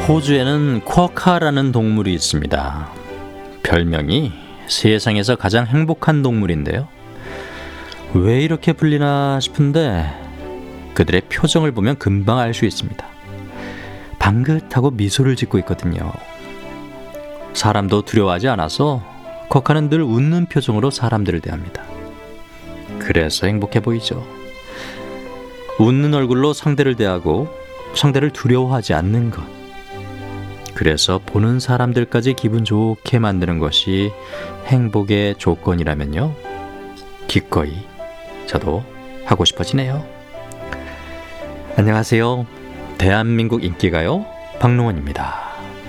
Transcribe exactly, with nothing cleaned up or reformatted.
호주에는 쿼카라는 동물이 있습니다. 별명이 세상에서 가장 행복한 동물인데요. 왜 이렇게 불리나 싶은데 그들의 표정을 보면 금방 알 수 있습니다. 방긋하고 미소를 짓고 있거든요. 사람도 두려워하지 않아서 쿼카는 늘 웃는 표정으로 사람들을 대합니다. 그래서 행복해 보이죠. 웃는 얼굴로 상대를 대하고 상대를 두려워하지 않는 것. 그래서 보는 사람들까지 기분 좋게 만드는 것이 행복의 조건이라면요. 기꺼이 저도 하고 싶어지네요. 안녕하세요. 대한민국 인기가요 박농원입니다.